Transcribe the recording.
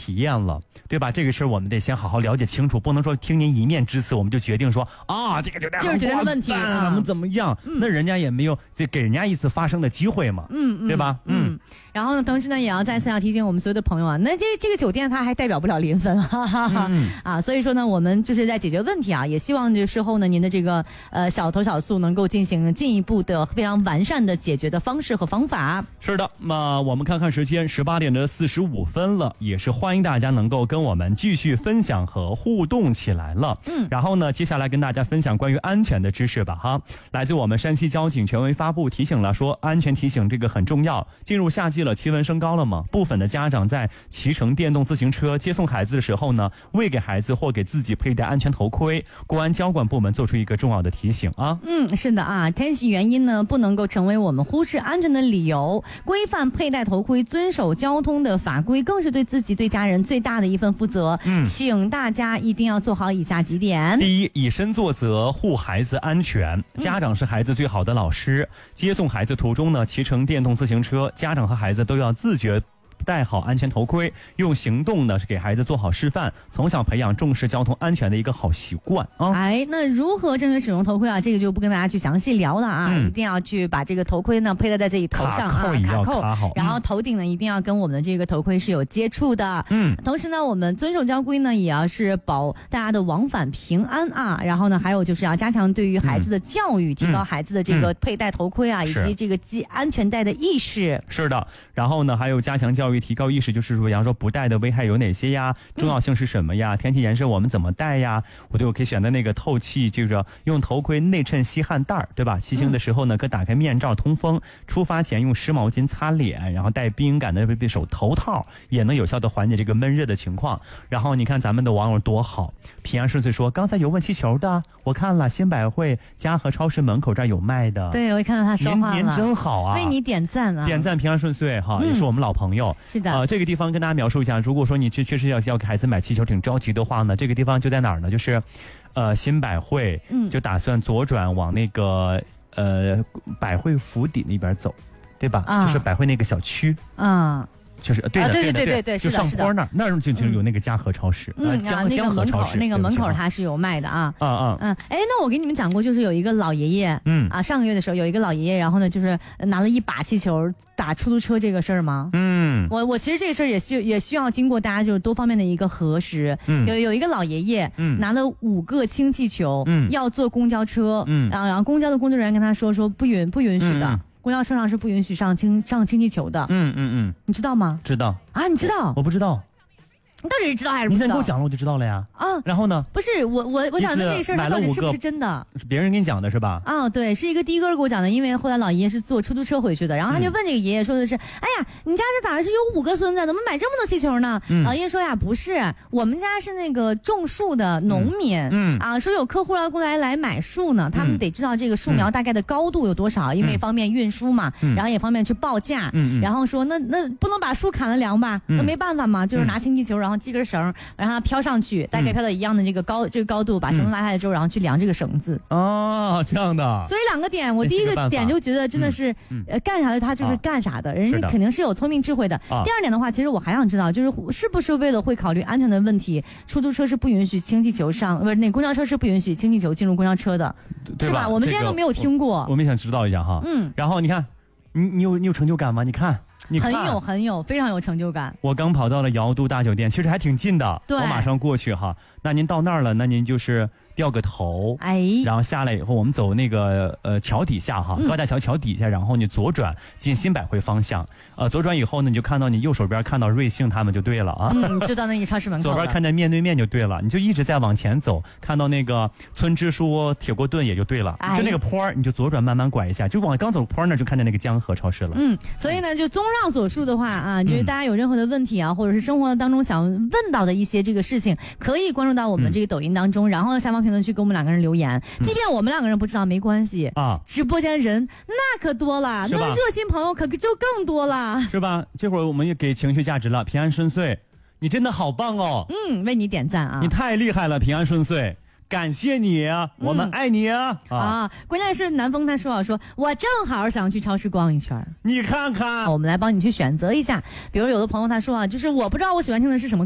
体验了，对吧？这个事儿我们得先好好了解清楚，不能说听您一面之词我们就决定说啊，这个酒店就是酒店的问题怎么样，那人家也没有给人家一次发声的机会嘛，对吧？ 然后呢，同时呢，也要再次要提醒我们所有的朋友啊，那这个酒店它还代表不了临汾，所以说呢，我们就是在解决问题啊，也希望这事后呢，您的这个小投小诉能够进行进一步的非常完善的解决的方式和方法。 是的，那我们看看时间，18点的45分了，也是欢迎大家能够跟我们继续分享和互动起来了。然后呢，接下来跟大家分享关于安全的知识吧哈。来自我们山西交警权威发布提醒了，说安全提醒这个很重要。进入夏季了，气温升高了嘛，部分的家长在骑乘电动自行车接送孩子的时候呢，未给孩子或给自己佩戴安全头盔，公安交管部门做出一个重要的提醒啊。 是的啊，天气原因呢，不能够成为我们忽视安全的理由。规范佩戴头盔，遵守交通的法规，更是对自己对家人最大的一份负责。请大家一定要做好以下几点。 第一，以身作则，护孩子安全。家长是孩子最好的老师。接送孩子途中呢，骑乘电动自行车，家长和孩子都要自觉戴好安全头盔，用行动呢是给孩子做好示范，从小培养重视交通安全的一个好习惯啊。 那如何正确使用头盔啊？这个就不跟大家去详细聊了啊。一定要去把这个头盔呢佩戴在自己头上啊， 卡扣好， 然后头顶呢一定要跟我们的这个头盔是有接触的。同时呢，我们遵守交规呢，也要是保大家的往返平安啊。然后呢，还有就是要加强对于孩子的教育，提高孩子的这个佩戴头盔啊，以及这个系安全带的意识。 是的，然后呢，还有加强教育，提高意识，就是说，比方说不戴的危害有哪些呀？重要性是什么呀？天气炎热我们怎么戴呀？我可以选择那个透气，就是用头盔内衬吸汗带，对吧？骑行的时候呢，可打开面罩通风。出发前用湿毛巾擦脸，然后戴冰感的手头套，也能有效的缓解这个闷热的情况。然后你看咱们的网友多好，平安顺遂说，刚才有问气球的，我看了新百汇嘉禾超市门口这儿有卖的。 对，我看到他说话了， 您真好啊， 为你点赞啊， 点赞，平安顺遂哈，也是我们老朋友。 是的， 这个地方跟大家描述一下，如果说你确实要给孩子买气球挺着急的话呢，这个地方就在哪儿呢？就是新百汇，就打算左转往那个百汇府邸那边走，对吧？就是百汇那个小区就是对的，就上坡那儿就有那个嘉禾超市，江河超市， 那个门口它是有卖的啊。那我给你们讲过，就是有一个老爷爷，上个月的时候有一个老爷爷，然后呢就是拿了一把气球打出租车这个事儿吗？我其实这个事儿也需要经过大家就是多方面的一个核实。有一个老爷爷，拿了5个氢气球，要坐公交车，然后公交的工作人员跟他说不允许的。公交车上是不允许上氢气球的。你知道吗？ 知道啊，你知道？ 我不知道。 你到底是知道还是不知道？ 你现在给我讲了我就知道了呀。然后呢？ 不是我讲的这个事儿，它到底是不是真的？ 别人给你讲的是吧？ 对，是一个的哥给我讲的，因为后来老爷爷是坐出租车回去的，然后他就问这个爷爷说的是，哎呀，你家这咋的是有5个孙子，怎么买这么多气球呢？老爷爷说呀，不是，我们家是那个种树的农民，说有客户要过来买树呢，他们得知道这个树苗大概的高度有多少，因为方便运输嘛，然后也方便去报价，然后说那不能把树砍了量吧？那没办法嘛，就是拿氢气球，然后系根绳，让它飘上去，大概飘到一样的这个高度，把绳子拉下来之后，然后去量这个绳子。这样的。所以2个点，我第一个点就觉得真的是，干啥的他就是干啥的，人家肯定是有聪明智慧的。第二点的话，其实我还想知道，就是是不是为了会考虑安全的问题，出租车是不允许氢气球上，不是那公交车是不允许氢气球进入公交车的，是吧？我们之前都没有听过。 我们想知道一下哈。然后你看，你有成就感吗？你看。 很有，非常有成就感。 我刚跑到了瑶都大酒店，其实还挺近的， 对， 我马上过去哈。那您到那儿了，那您就是掉个头，然后下来以后，我们走那个桥底下哈，高架桥底下，然后你左转进新百汇方向，左转以后呢，你就看到你右手边看到瑞幸他们就对了啊， 就到那个超市门口， 左边看见面对面就对了，你就一直在往前走，看到那个村支书铁锅炖也就对了，就那个坡你就左转慢慢拐一下，就往刚走坡那就看见那个江河超市了。 所以呢，就综上所述的话啊，就是大家有任何的问题啊，或者是生活当中想问到的一些这个事情，可以关注到我们这个抖音当中，然后下方评论区给我们2个人留言，即便我们2个人不知道没关系啊，直播间人那可多了，那热心朋友可就更多了， 是吧？这会儿我们也给情绪价值了，平安顺遂，你真的好棒哦， 为你点赞啊， 你太厉害了，平安顺遂。感谢你啊，我们爱你啊！ 关键是南风他说我正好想去超市逛一圈， 你看看， 我们来帮你去选择一下。比如有的朋友他说就是我不知道我喜欢听的是什么